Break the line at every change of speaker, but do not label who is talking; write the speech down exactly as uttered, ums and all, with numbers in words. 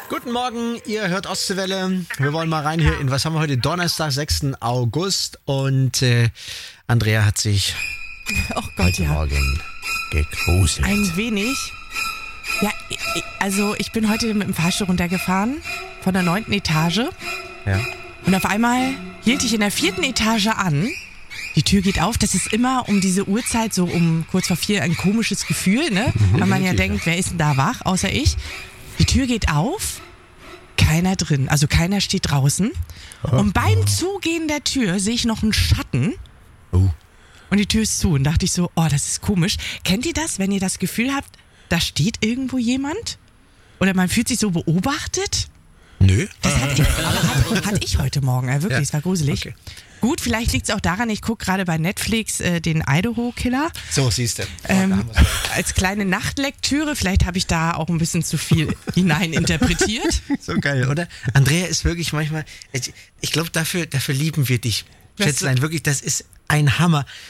Guten Morgen, ihr hört Ostseewelle. Wir wollen mal rein hier in, was haben wir heute, Donnerstag, sechsten August. Und äh, Andrea hat sich
oh Gott,
heute
ja.
Morgen gegruselt.
Ein wenig. Ja, also ich bin heute mit dem Fahrstuhl runtergefahren von der neunten Etage.
Ja.
Und auf einmal hielt ich in der vierten Etage an. Die Tür geht auf. Das ist immer um diese Uhrzeit, so um kurz vor vier, ein komisches Gefühl, ne?
Mhm,
weil man ja
definitiv,
denkt, wer ist denn da wach, außer ich. Die Tür geht auf, keiner drin, also keiner steht draußen.
Oh.
Und beim Zugehen der Tür sehe ich noch einen Schatten.
Oh.
Und die Tür ist zu. Und dachte ich so, oh, das ist komisch. Kennt ihr das, wenn ihr das Gefühl habt, da steht irgendwo jemand? Oder man fühlt sich so beobachtet?
Nö.
Das hatte ich, aber hatte, hatte ich heute Morgen, äh, wirklich,
Ja.
es war gruselig.
Okay.
Gut, vielleicht liegt es auch daran, ich gucke gerade bei Netflix äh, den Idaho-Killer.
So, siehst du.
Ähm, als kleine Nachtlektüre, vielleicht habe ich da auch ein bisschen zu viel hineininterpretiert.
So geil, oder? Andrea ist wirklich manchmal, ich, ich glaube, dafür, dafür lieben wir dich.
Was-
Schätzlein, wirklich, das ist ein Hammer.